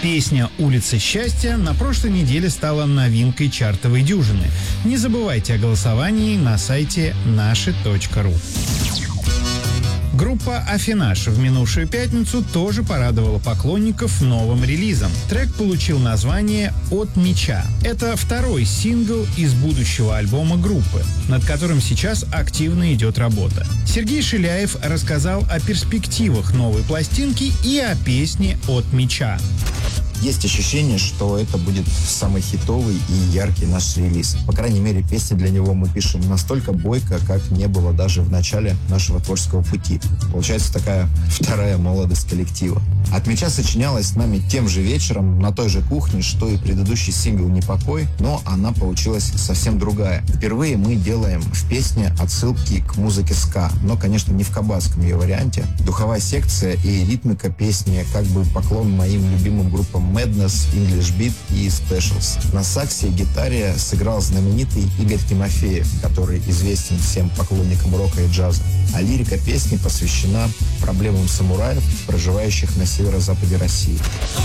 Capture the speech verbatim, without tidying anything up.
Песня «Улица счастья» на прошлой неделе стала новинкой чартовой дюжины. Не забывайте о голосовании на сайте наши точка ру. Группа «Аффинаж» в минувшую пятницу тоже порадовала поклонников новым релизом. Трек получил название «От меча». Это второй сингл из будущего альбома группы, над которым сейчас активно идет работа. Сергей Шиляев рассказал о перспективах новой пластинки и о песне «От меча». Есть ощущение, что это будет самый хитовый и яркий наш релиз. По крайней мере, песни для него мы пишем настолько бойко, как не было даже в начале нашего творческого пути. Получается такая вторая молодость коллектива. «От меча» сочинялась нами тем же вечером на той же кухне, что и предыдущий сингл «Непокой», но она получилась совсем другая. Впервые мы делаем в песне отсылки к музыке ска, но, конечно, не в кабацком ее варианте. Духовая секция и ритмика песни как бы поклон моим любимым группам Madness, English Beat и Specials. На саксе и гитаре сыграл знаменитый Игорь Тимофеев, который известен всем поклонникам рока и джаза. А лирика песни посвящена проблемам самураев, проживающих на северо-западе России.